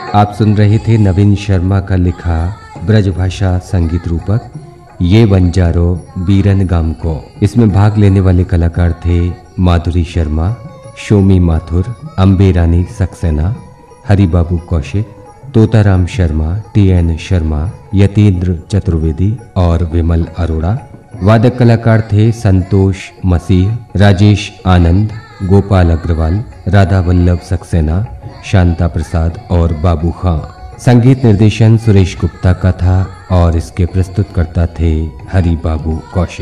आप सुन रहे थे नवीन शर्मा का लिखा ब्रजभाषा संगीत रूपक ये बंजारो बीरन गाम को। इसमें भाग लेने वाले कलाकार थे माधुरी शर्मा, शोमी माथुर, अम्बे रानी सक्सेना, हरिबाबू कौशिक, तोताराम शर्मा, टी.एन. शर्मा, यतीन्द्र चतुर्वेदी और विमल अरोड़ा। वादक कलाकार थे संतोष मसीह, राजेश आनंद, गोपाल अग्रवाल, राधा वल्लभ सक्सेना, शांता प्रसाद और बाबू खां। संगीत निर्देशन सुरेश गुप्ता का था और इसके प्रस्तुतकर्ता थे हरिबाबू कौशिक।